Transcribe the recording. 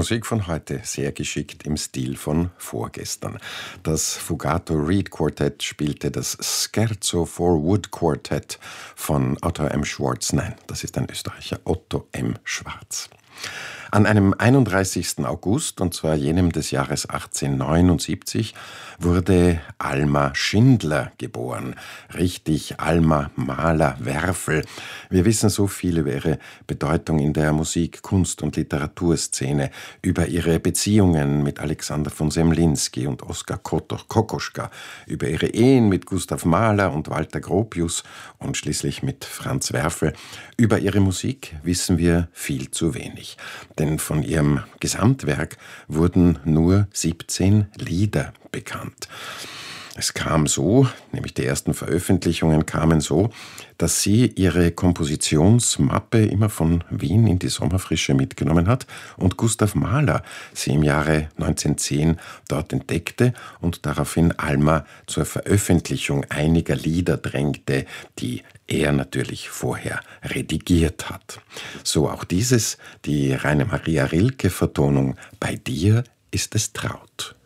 Musik von heute sehr geschickt im Stil von vorgestern. Das Fugato Reed Quartet spielte das Scherzo for Wood Quartet von Otto M. Schwarz. Nein, das ist ein Österreicher, Otto M. Schwarz. An einem 31. August, und zwar jenem des Jahres 1879, wurde Alma Schindler geboren. Richtig, Alma Mahler-Werfel. Wir wissen so viel über ihre Bedeutung in der Musik-, Kunst- und Literaturszene, über ihre Beziehungen mit Alexander von Semlinsky und Oskar Kokoschka, über ihre Ehen mit Gustav Mahler und Walter Gropius und schließlich mit Franz Werfel. Über ihre Musik wissen wir viel zu wenig. Denn von ihrem Gesamtwerk wurden nur 17 Lieder bekannt. Es kam so, nämlich die ersten Veröffentlichungen kamen so, dass sie ihre Kompositionsmappe immer von Wien in die Sommerfrische mitgenommen hat und Gustav Mahler sie im Jahre 1910 dort entdeckte und daraufhin Alma zur Veröffentlichung einiger Lieder drängte, die er natürlich vorher redigiert hat. So auch dieses, die Raine Maria Rilke-Vertonung „Bei dir ist es traut“.